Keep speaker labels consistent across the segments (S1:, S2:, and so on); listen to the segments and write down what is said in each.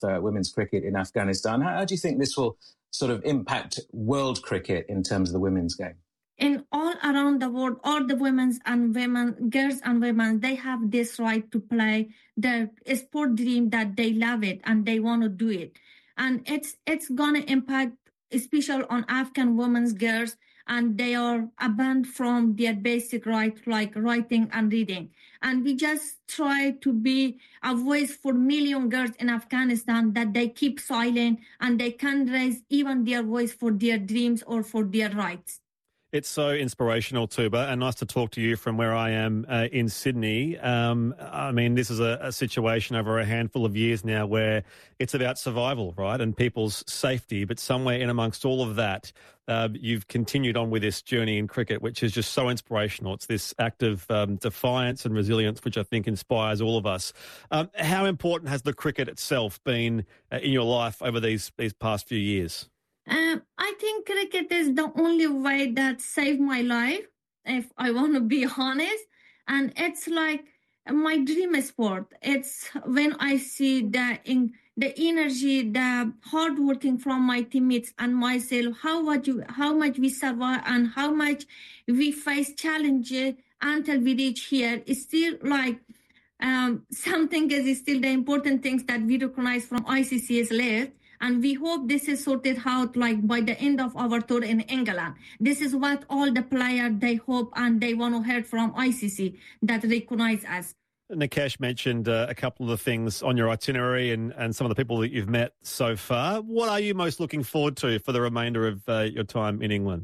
S1: women's cricket in Afghanistan. How do you think this will sort of impact world cricket in terms of the women's game?
S2: In all around the world, all the girls and women, they have this right to play their sport dream that they love it and they want to do it. And it's gonna impact, especially on Afghan women's girls, and they are banned from their basic right, like writing and reading. And we just try to be a voice for million girls in Afghanistan that they keep silent and they can't raise even their voice for their dreams or for their rights.
S3: It's so inspirational, Tuba, and nice to talk to you from where I am in Sydney. I mean, this is a situation over a handful of years now where it's about survival, right, and people's safety. But somewhere in amongst all of that, you've continued on with this journey in cricket, which is just so inspirational. It's this act of defiance and resilience, which I think inspires all of us. How important has the cricket itself been in your life over these past few years?
S2: I think cricket is the only way that saved my life, if I want to be honest. And it's like my dream sport. It's when I see the energy, the hard working from my teammates and myself, how much we survive and how much we face challenges until we reach here. It's still like something is still the important things that we recognize from ICC's list. And we hope this is sorted out like by the end of our tour in England. This is what all the players, they hope and they want to hear from ICC that recognize us.
S3: Nikesh mentioned a couple of the things on your itinerary and some of the people that you've met so far. What are you most looking forward to for the remainder of your time in England?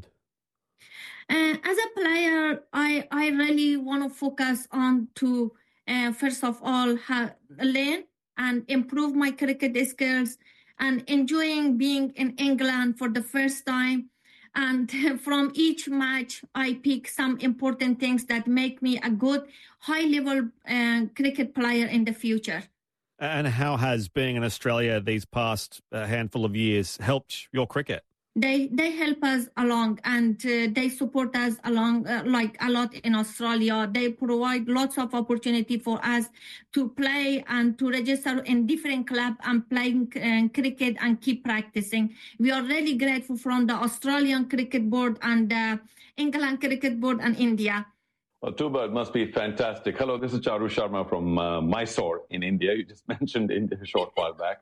S2: As a player, I really want to focus on to, first of all, learn and improve my cricket skills, and enjoying being in England for the first time. And from each match, I pick some important things that make me a good high-level cricket player in the future.
S3: And how has being in Australia these past handful of years helped your cricket?
S2: They help us along, and they support us along like a lot in Australia. They provide lots of opportunity for us to play and to register in different clubs and playing cricket and keep practicing. We are really grateful from the Australian Cricket Board and the England Cricket Board and India.
S4: Well, Tuba, it must be fantastic. Hello, this is Charu Sharma from Mysore in India. You just mentioned India a short while back.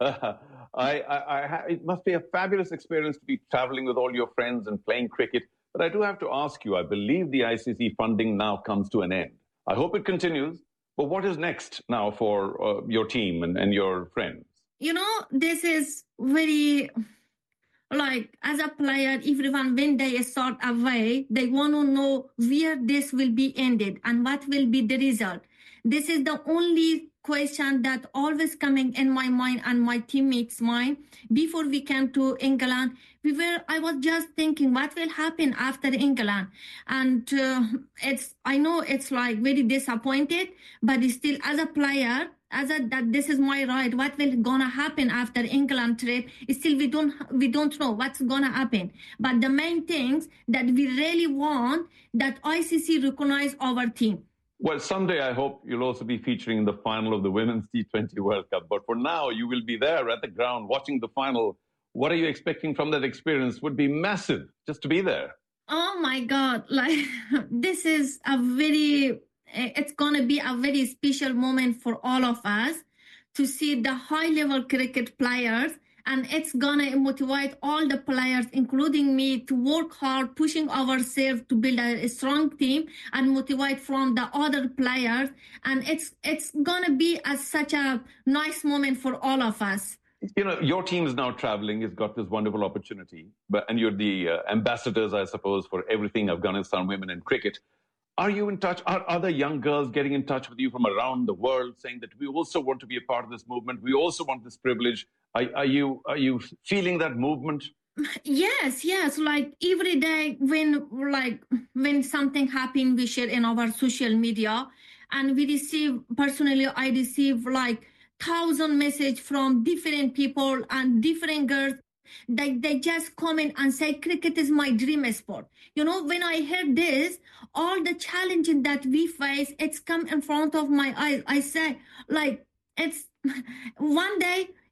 S4: It must be a fabulous experience to be traveling with all your friends and playing cricket. But I do have to ask you, I believe the ICC funding now comes to an end. I hope it continues. But what is next now for your team and your friends?
S2: You know, this is very... Like, as a player, everyone, when they start away, they want to know where this will be ended and what will be the result. This is the only question that always coming in my mind and my teammates' mind. Before we came to England, I was just thinking, what will happen after England? And I know it's like very disappointed, but still, as a player, that this is my right. What will gonna happen after England trip? Still, we don't know what's gonna happen. But the main things that we really want that ICC recognize our team.
S4: Well, someday I hope you'll also be featuring in the final of the Women's T20 World Cup. But for now, you will be there at the ground watching the final. What are you expecting from that experience? Would be massive just to be there.
S2: Oh my God! Like this is it's going to be a very special moment for all of us to see the high-level cricket players, and it's going to motivate all the players, including me, to work hard, pushing ourselves to build a strong team and motivate from the other players. And it's going to be such a nice moment for all of us.
S4: You know, your team is now traveling, has got this wonderful opportunity, and you're the ambassadors, I suppose, for everything Afghanistan women in cricket. Are you in touch? Are other young girls getting in touch with you from around the world saying that we also want to be a part of this movement? We also want this privilege. Are you feeling that movement?
S2: Yes. Like every day when something happens, we share in our social media, and I receive like 1,000 messages from different people and different girls. They just comment and say, cricket is my dream sport. You know, when I heard this, all the challenges that we face, it's come in front of my eyes. I say, like, it's one day